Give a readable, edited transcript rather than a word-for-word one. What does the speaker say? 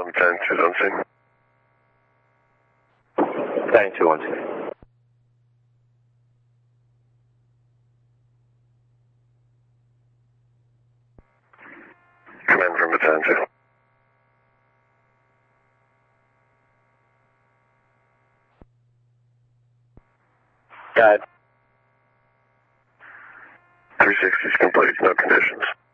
Battalion 2 on scene. Battalion 2 on scene. Command from Battalion 2. Got it. 360 is complete, no conditions.